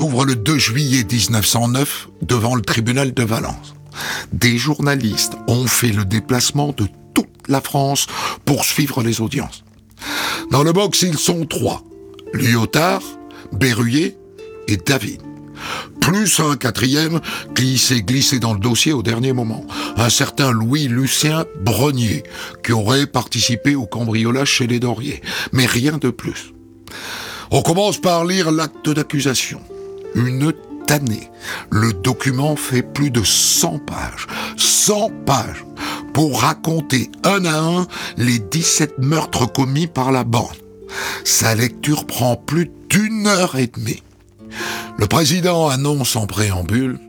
s'ouvre le 2 juillet 1909 devant le tribunal de Valence. Des journalistes ont fait le déplacement de toute la France pour suivre les audiences. Dans le box, ils sont 3. Lyotard, Berruyer et David. Plus un 4e qui s'est glissé dans le dossier au dernier moment. Un certain Louis-Lucien Brognier, qui aurait participé au cambriolage chez les Dorier. Mais rien de plus. On commence par lire l'acte d'accusation. Une tannée. Le document fait plus de 100 pages. 100 pages pour raconter un à un les 17 meurtres commis par la bande. Sa lecture prend plus d'1 heure et demie. Le président annonce en préambule: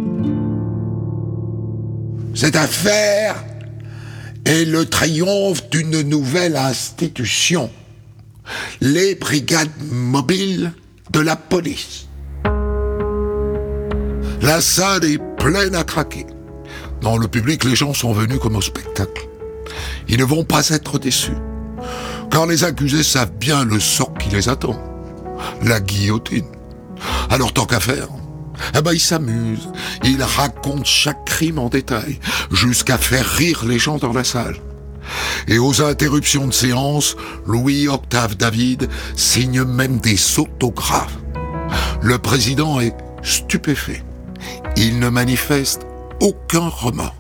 cette affaire est le triomphe d'une nouvelle institution, les brigades mobiles de la police. La salle est pleine à craquer. Dans le public, les gens sont venus comme au spectacle. Ils ne vont pas être déçus, car les accusés savent bien le sort qui les attend, la guillotine. Alors tant qu'à faire, ils s'amusent, ils racontent chaque crime en détail, jusqu'à faire rire les gens dans la salle. Et aux interruptions de séance, Louis-Octave David signe même des autographes. Le président est stupéfait. Il ne manifeste aucun remords.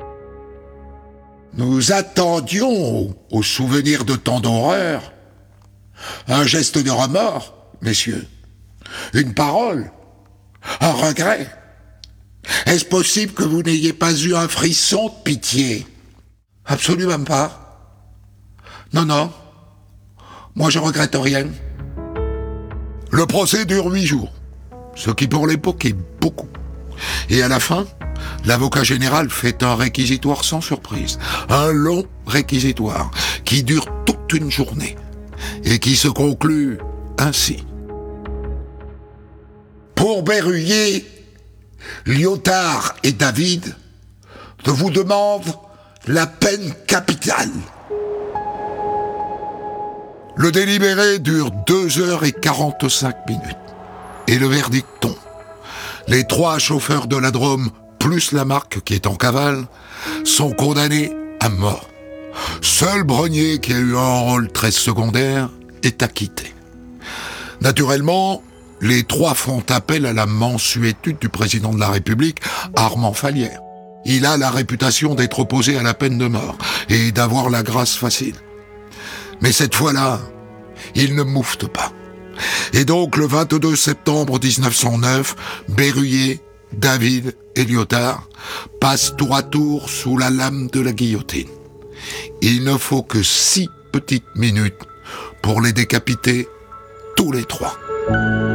Nous attendions, au souvenir de tant d'horreurs, un geste de remords, messieurs. Une parole, un regret. Est-ce possible que vous n'ayez pas eu un frisson de pitié? Absolument pas. Non. Moi, je regrette rien. Le procès dure 8 jours, ce qui pour l'époque est beaucoup. Et à la fin, l'avocat général fait un réquisitoire sans surprise. Un long réquisitoire qui dure toute une journée et qui se conclut ainsi. Pour Berruyer, Lyotard et David, je vous demande la peine capitale. Le délibéré dure 2h45 et le verdict tombe. Les 3 chauffeurs de la Drôme, plus Lamarque qui est en cavale, sont condamnés à mort. Seul Brognier, qui a eu un rôle très secondaire, est acquitté. Naturellement, les 3 font appel à la mansuétude du président de la République, Armand Fallières. Il a la réputation d'être opposé à la peine de mort et d'avoir la grâce facile. Mais cette fois-là, il ne moufte pas. Et donc, le 22 septembre 1909, Berruyer, David et Lyotard passent tour à tour sous la lame de la guillotine. Il ne faut que 6 petites minutes pour les décapiter tous les 3.